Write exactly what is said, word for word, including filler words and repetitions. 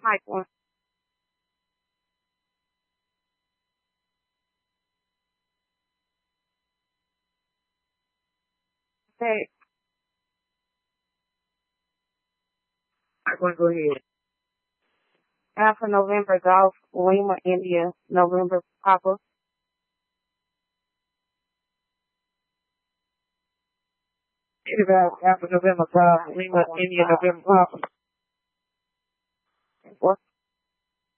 Mike one. Okay. Mike one, go ahead. Alpha November Golf, Lima, India, November Papa. About Alpha November Golf, Lima, India, November Papa. Four.